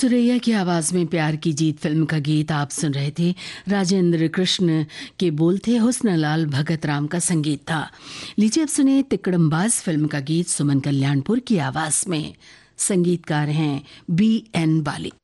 सुरैया की आवाज में प्यार की जीत फिल्म का गीत आप सुन रहे थे। राजेंद्र कृष्ण के बोल थे, हुस्नलाल भगत राम का संगीत था। लीजिए अब सुने तिकड़मबाज फिल्म का गीत सुमन कल्याणपुर की आवाज में। संगीतकार हैं BN बाली।